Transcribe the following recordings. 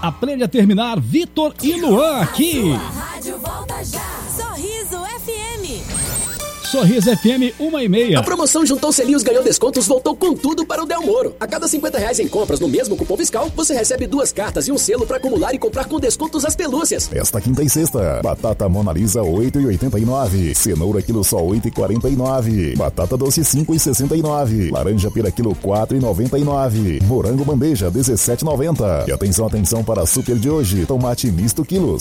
Aprende a terminar, Vitor e Luan aqui. A rádio volta já. Sorriso FM. Sorriso FM 1h30. A promoção Juntou Selinhos Ganhou Descontos voltou com tudo para o Del Moro. A cada R$50 em compras no mesmo cupom fiscal, você recebe 2 cartas e um selo para acumular e comprar com descontos as pelúcias. Esta quinta e sexta, batata Mona Lisa 8,89, cenoura quilo só 8,49, batata doce 5,69, laranja pera quilo 4,99, morango bandeja 17,90. E atenção para a super de hoje, tomate misto quilo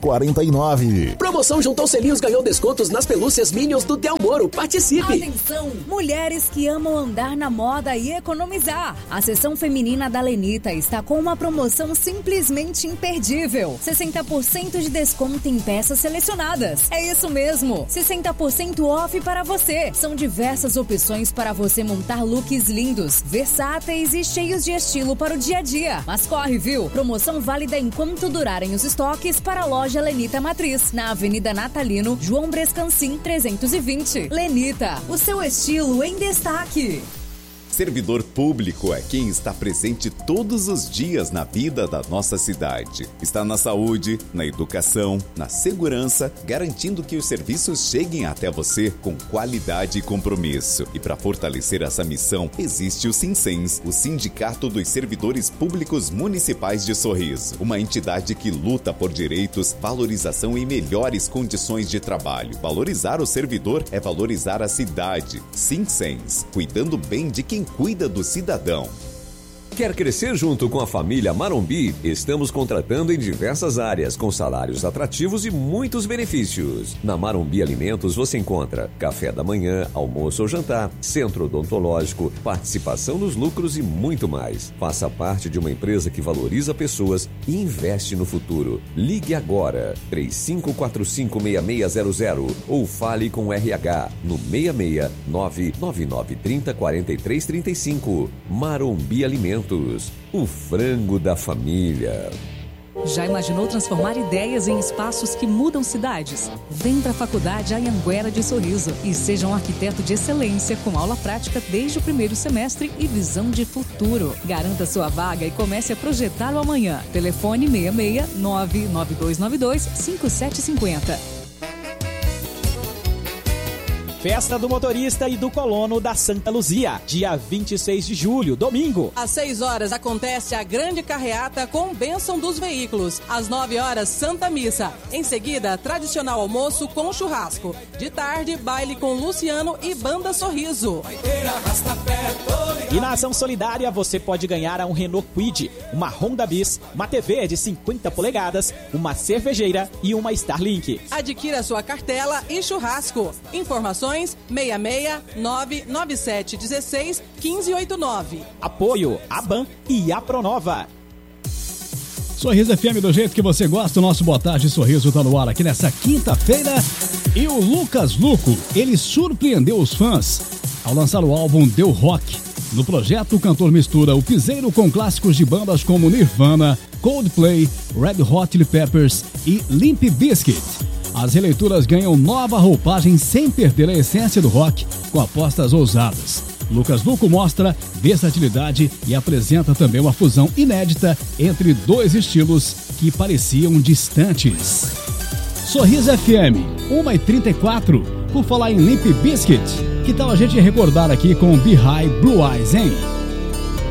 6,49. Promoção Juntou Selinhos Ganhou Descontos nas pelúcias Minions do Del Moro. Participe! Atenção! Mulheres que amam andar na moda e economizar. A seção feminina da Lenita está com uma promoção simplesmente imperdível. 60% de desconto em peças selecionadas. É isso mesmo! 60% off para você. São diversas opções para você montar looks lindos, versáteis e cheios de estilo para o dia a dia. Mas corre, viu? Promoção válida enquanto durarem os estoques para a loja Lenita Matriz, na Avenida Natalino, João Brescancin, 320. Lenita, o seu estilo em destaque. Servidor público é quem está presente todos os dias na vida da nossa cidade. Está na saúde, na educação, na segurança, garantindo que os serviços cheguem até você com qualidade e compromisso. E para fortalecer essa missão, existe o Sinsens, o Sindicato dos Servidores Públicos Municipais de Sorriso. Uma entidade que luta por direitos, valorização e melhores condições de trabalho. Valorizar o servidor é valorizar a cidade. Sinsens, cuidando bem de quem cuida do cidadão. Quer crescer junto com a família Marombi? Estamos contratando em diversas áreas, com salários atrativos e muitos benefícios. Na Marombi Alimentos você encontra café da manhã, almoço ou jantar, centro odontológico, participação nos lucros e muito mais. Faça parte de uma empresa que valoriza pessoas e investe no futuro. Ligue agora, 3545-6600 ou fale com o RH no 669-9930-4335. Marombi Alimentos. O frango da família. Já imaginou transformar ideias em espaços que mudam cidades? Vem para a Faculdade Anhanguera de Sorriso e seja um arquiteto de excelência com aula prática desde o primeiro semestre e visão de futuro. Garanta sua vaga e comece a projetar o amanhã. Telefone 669-9292-5750. Festa do Motorista e do Colono da Santa Luzia, dia 26 de julho, domingo. Às 6 horas acontece a grande carreata com bênção dos veículos. Às 9 horas, Santa Missa. Em seguida, tradicional almoço com churrasco. De tarde, baile com Luciano e Banda Sorriso. E na ação solidária, você pode ganhar um Renault Kwid, uma Honda Bis, uma TV de 50 polegadas, uma cervejeira e uma Starlink. Adquira sua cartela e churrasco. Informações 66997161589. Apoio ABAN e a Pronova. Sorriso FM do jeito que você gosta, o nosso Boa Tarde Sorriso tá no ar aqui nessa quinta-feira. E o Lucas Luco, ele surpreendeu os fãs ao lançar o álbum Deu Rock. No projeto, o cantor mistura o piseiro com clássicos de bandas como Nirvana, Coldplay, Red Hot Chili Peppers e Limp Bizkit. As releituras ganham nova roupagem sem perder a essência do rock, com apostas ousadas. Lucas Luco mostra versatilidade e apresenta também uma fusão inédita entre dois estilos que pareciam distantes. Sorriso FM, 1h34. Por falar em Limp Bizkit, que tal a gente recordar aqui com Behind Blue Eyes, hein?